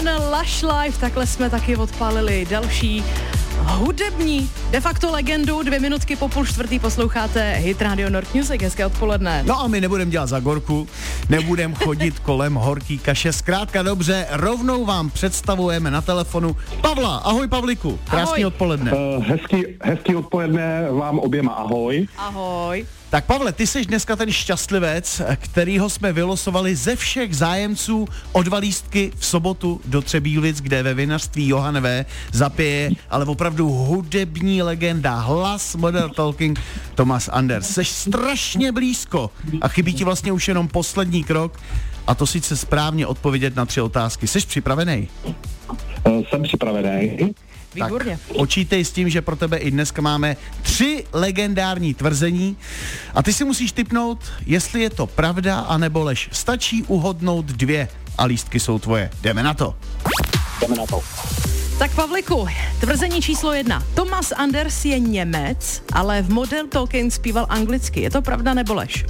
One, Lush Life, takhle jsme taky odpálili další hudební de facto legendu. 2 minutky po 3:30 posloucháte Hit Radio Nord Music. Hezké odpoledne. No a my nebudeme dělat zagorku, nebudeme chodit kolem horký kaše. Zkrátka dobře, rovnou vám představujeme na telefonu Pavla. Ahoj Pavliku, krásný odpoledne. Hezký odpoledne vám oběma, ahoj. Ahoj. Tak Pavle, ty jsi dneska ten šťastlivec, kterýho jsme vylosovali ze všech zájemců o 2 lístky v sobotu do Třebílic, kde ve vinařství Johan V. zapěje, ale opravdu hudební legenda, hlas Modern Talking Thomas Anders. Seš strašně blízko a chybí ti vlastně už jenom poslední krok, a to sice správně odpovědět na 3 otázky. Jsi připravený? Jsem připravený. Výborně. Tak počítej s tím, že pro tebe i dneska máme 3 legendární tvrzení a ty si musíš tipnout, jestli je to pravda anebo lež. Stačí uhodnout 2 a lístky jsou tvoje. Jdeme na to. Tak Pavliku, tvrzení číslo 1. Thomas Anders je Němec, ale v Modern Talking zpíval anglicky. Je to pravda nebo lež?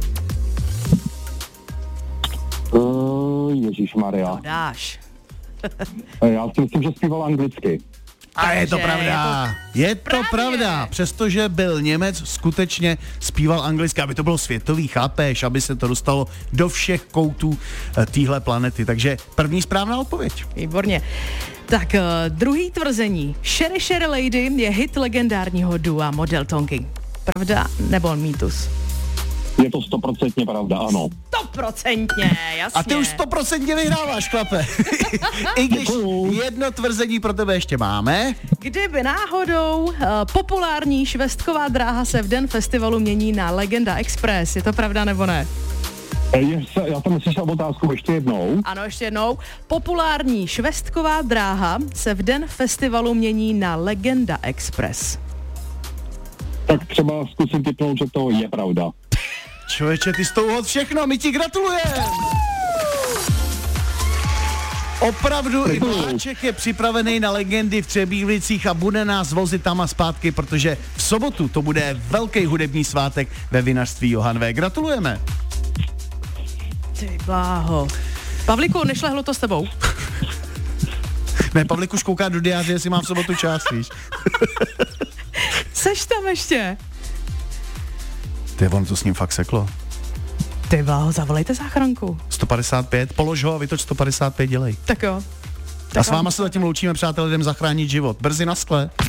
Ježišmarja. Dáš. Já si myslím, že zpíval anglicky. A je to Takže pravda. Je to pravda. Přestože byl Němec, skutečně zpíval anglicky, aby to bylo světový, chápeš, aby se to dostalo do všech koutů téhle planety. Takže první správná odpověď. Výborně. Tak druhý tvrzení. Sherry Sherry Lady je hit legendárního dua Modern Talking. Pravda nebo mýtus? Je to 100% pravda, ano. 100%, jasně. A ty už 100% vyhráváš, chlape. I když jedno tvrzení pro tebe ještě máme. Kdyby náhodou populární švestková dráha se v den festivalu mění na Legenda Express, je to pravda nebo ne? Já jsem slyšel otázku ještě jednou. Ano, ještě jednou. Populární švestková dráha se v den festivalu mění na Legenda Express. Tak třeba zkusím tipnout, že to je pravda. Člověče, ty jsi to uhodl všechno, my ti gratulujeme. Opravdu i Vláček je připravený na legendy v Třebílicích a bude nás vozit tam a zpátky, protože v sobotu to bude velký hudební svátek ve vinařství Johan V. Gratulujeme. Ty bláho. Pavliku, nešlehlo to s tebou? Ne, Pavlik už kouká do diáře, jestli mám v sobotu čas, víš. Seš tam ještě? Ty, on to s ním fakt seklo. Ty bláho, zavolejte záchranku. 155, polož ho a vytoč 155, dělej. Tak jo. A s váma se zatím loučíme, přátelé, jdem zachránit život. Brzy na skle.